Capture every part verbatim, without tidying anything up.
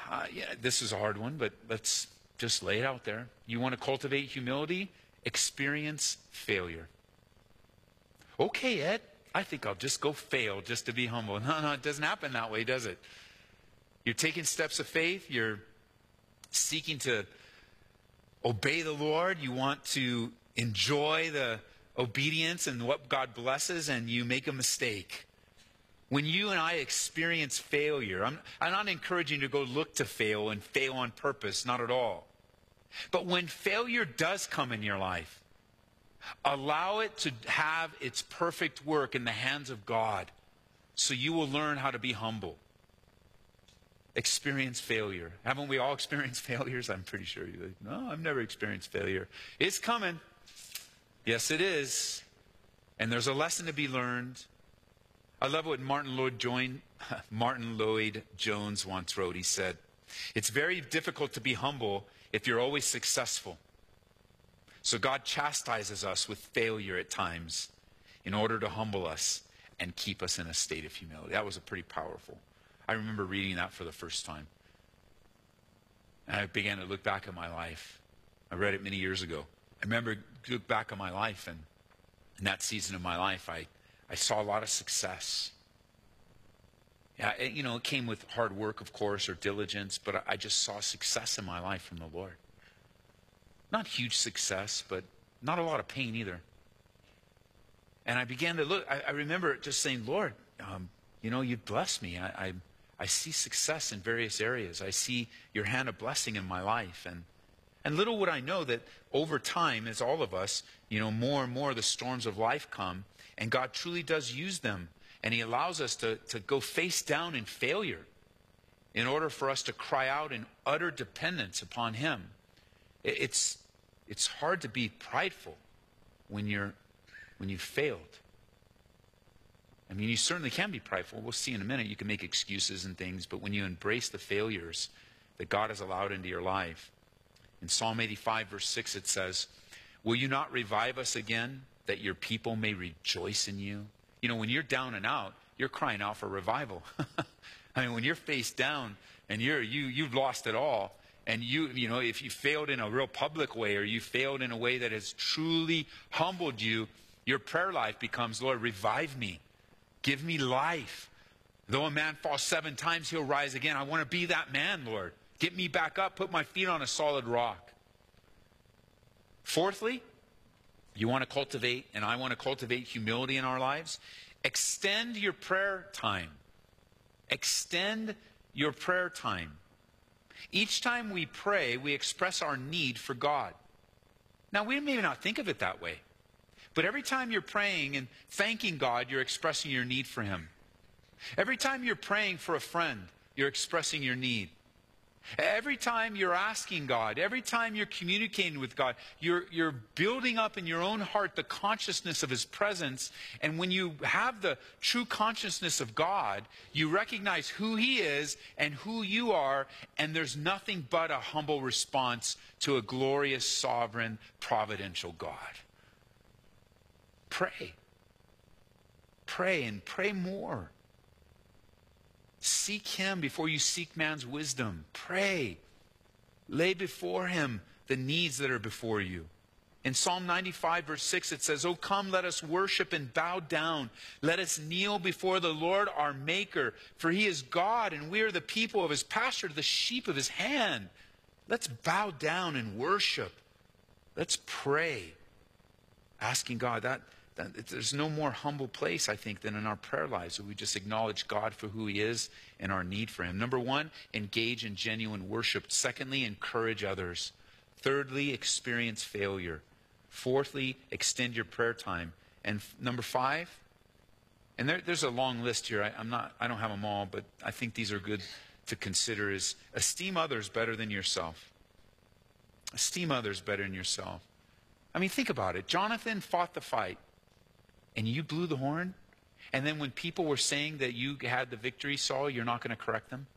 uh, yeah, this is a hard one, but let's just lay it out there. You want to cultivate humility? Experience failure. Okay, Ed, I think I'll just go fail just to be humble. No, no, it doesn't happen that way, does it? You're taking steps of faith. You're seeking to obey the Lord. You want to enjoy the obedience and what God blesses, and you make a mistake. When you and I experience failure, I'm, I'm not encouraging you to go look to fail and fail on purpose, not at all. But when failure does come in your life, allow it to have its perfect work in the hands of God, so you will learn how to be humble. Experience failure. Haven't we all experienced failures? I'm pretty sure you. No, I've never experienced failure. It's coming. Yes, it is. And there's a lesson to be learned. I love what Martin Lloyd Jones, Martin Lloyd Jones once wrote. He said, "It's very difficult to be humble if you're always successful. So God chastises us with failure at times in order to humble us and keep us in a state of humility." That was a pretty powerful. I remember reading that for the first time. And I began to look back at my life. I read it many years ago. I remember look back at my life, and in that season of my life, I, I saw a lot of success. Yeah, it, you know, it came with hard work, of course, or diligence, but I, I just saw success in my life from the Lord. Not huge success, but not a lot of pain either. And I began to look, I, I remember just saying, Lord, um, you know, you bless me. I, I, I see success in various areas. I see your hand of blessing in my life. And, and little would I know that over time, as all of us, you know, more and more the storms of life come, and God truly does use them. And he allows us to, to go face down in failure in order for us to cry out in utter dependence upon him. It's, it's hard to be prideful when you're, when you've failed. I mean, you certainly can be prideful. We'll see in a minute. You can make excuses and things, but when you embrace the failures that God has allowed into your life, in Psalm eighty-five, verse six, it says, "Will you not revive us again, that your people may rejoice in you?" You know, when you're down and out, you're crying out for revival. I mean, when you're face down and you're, you, you've lost it all, and you, you know, if you failed in a real public way, or you failed in a way that has truly humbled you, your prayer life becomes, Lord, revive me. Give me life. Though a man falls seven times, he'll rise again. I want to be that man, Lord. Get me back up. Put my feet on a solid rock. Fourthly, you want to cultivate, and I want to cultivate humility in our lives. Extend your prayer time. Extend your prayer time. Each time we pray, we express our need for God. Now, we may not think of it that way, but every time you're praying and thanking God, you're expressing your need for him. Every time you're praying for a friend, you're expressing your need. Every time you're asking God, every time you're communicating with God, you're, you're building up in your own heart the consciousness of his presence. And when you have the true consciousness of God, you recognize who he is and who you are, and there's nothing but a humble response to a glorious, sovereign, providential God. Pray. Pray, and pray more. Seek him before you seek man's wisdom. Pray. Lay before him the needs that are before you. In Psalm ninety-five, verse six, it says, "Oh, come, let us worship and bow down. Let us kneel before the Lord our Maker. For he is God, and we are the people of his pasture, the sheep of his hand." Let's bow down and worship. Let's pray. Asking God, that there's no more humble place, I think, than in our prayer lives, where we just acknowledge God for who he is and our need for him. Number one, engage in genuine worship. Secondly, encourage others. Thirdly, experience failure. Fourthly, extend your prayer time. And number five, and there, there's a long list here. I, I'm not, I don't have them all, but I think these are good to consider, is esteem others better than yourself. Esteem others better than yourself. I mean, think about it. Jonathan fought the fight, and you blew the horn, and then when people were saying that you had the victory, Saul, you're not going to correct them?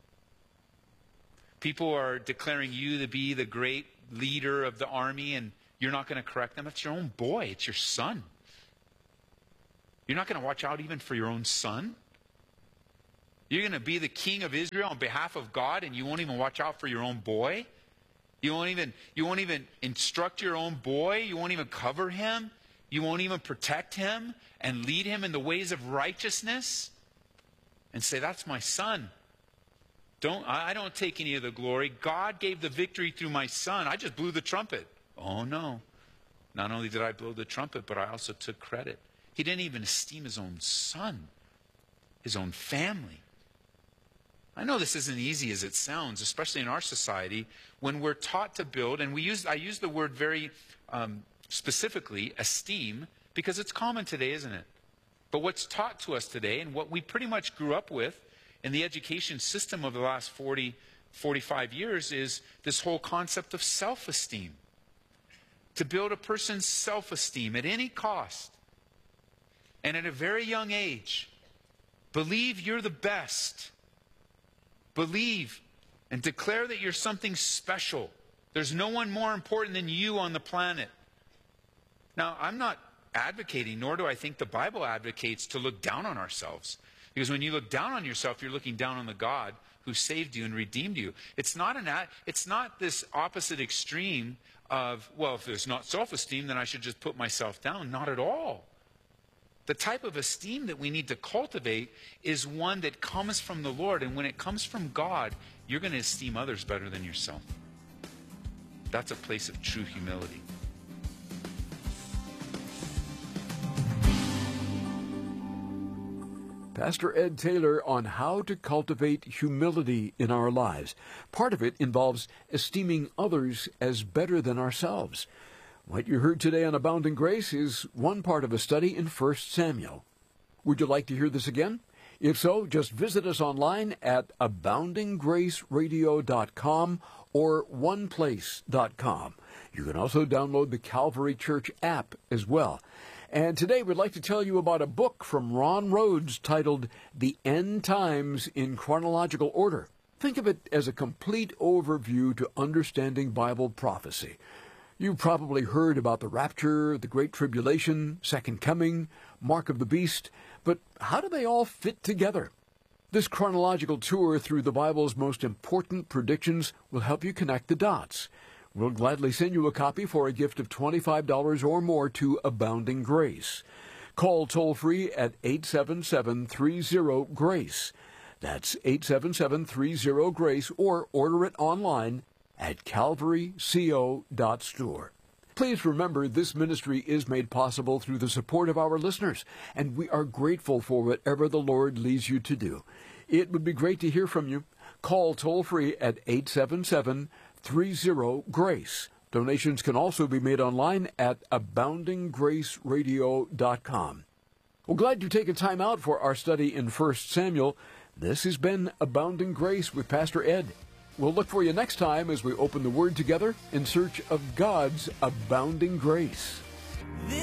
People are declaring you to be the great leader of the army, and you're not going to correct them? It's your own boy. It's your son. You're not going to watch out even for your own son? You're going to be the king of Israel on behalf of God, and you won't even watch out for your own boy? You won't even, you won't even instruct your own boy? You won't even cover him? You won't even protect him and lead him in the ways of righteousness? And say, that's my son. Don't, I don't take any of the glory. God gave the victory through my son. I just blew the trumpet. Oh, no. Not only did I blow the trumpet, but I also took credit. He didn't even esteem his own son, his own family. I know this isn't easy as it sounds, especially in our society, when we're taught to build, and we use, I use the word very um, specifically, esteem, because it's common today, isn't it? But what's taught to us today, and what we pretty much grew up with in the education system of the last forty, forty-five years, is this whole concept of self-esteem. To build a person's self-esteem at any cost, and at a very young age. Believe you're the best. Believe and declare that you're something special. There's no one more important than you on the planet. Now, I'm not advocating, nor do I think the Bible advocates, to look down on ourselves. Because when you look down on yourself, you're looking down on the God who saved you and redeemed you. It's not an ad, it's not this opposite extreme of, well, if there's not self-esteem, then I should just put myself down. Not at all. The type of esteem that we need to cultivate is one that comes from the Lord. And when it comes from God, you're going to esteem others better than yourself. That's a place of true humility. Pastor Ed Taylor on how to cultivate humility in our lives. Part of it involves esteeming others as better than ourselves. What you heard today on Abounding Grace is one part of a study in First Samuel. Would you like to hear this again? If so, just visit us online at abounding grace radio dot com or one place dot com. You can also download the Calvary Church app as well. And today we'd like to tell you about a book from Ron Rhodes titled The End Times in Chronological Order. Think of it as a complete overview to understanding Bible prophecy. You've probably heard about the rapture, the Great Tribulation, Second Coming, Mark of the Beast, but how do they all fit together? This chronological tour through the Bible's most important predictions will help you connect the dots. We'll gladly send you a copy for a gift of twenty-five dollars or more to Abounding Grace. Call toll-free at eight seven seven, three zero, GRACE. That's eight seven seven, three zero, GRACE, or order it online at calvary co dot store. Please remember, this ministry is made possible through the support of our listeners, and we are grateful for whatever the Lord leads you to do. It would be great to hear from you. Call toll-free at eight seven seven, three zero, GRACE. Donations can also be made online at abounding grace radio dot com. Well, glad you've taken time out for our study in First Samuel. This has been Abounding Grace with Pastor Ed. We'll look for you next time as we open the Word together in search of God's abounding grace.